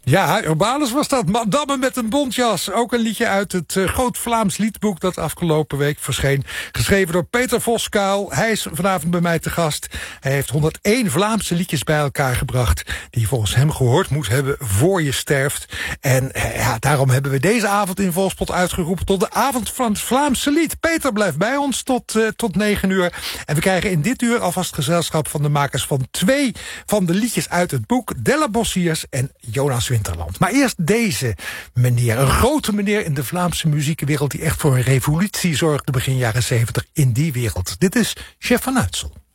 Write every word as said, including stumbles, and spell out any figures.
Ja, Urbanus was dat. Madame met een bontjas. Ook een liedje uit het uh, Groot Vlaams Liedboek dat afgelopen week verscheen. Geschreven door Peter Voskuil. Hij is vanavond bij mij te gast. Hij heeft honderdéén Vlaamse liedjes bij elkaar gebracht die je volgens hem gehoord moet hebben voor je sterft. En ja, daarom hebben we deze avond in Volkspot uitgeroepen tot de avond van het Vlaamse lied. Peter blijft bij ons tot, uh, tot negen uur. En we krijgen in dit uur alvast gezelschap van de makers van twee van de liedjes uit het boek. Della Bossiers en Jonas Winterland. Maar eerst deze meneer. Een grote meneer in de Vlaamse muziekwereld die echt voor een revolutie zorgde begin jaren zeventig in die wereld. Dit is Chef van Uitsel.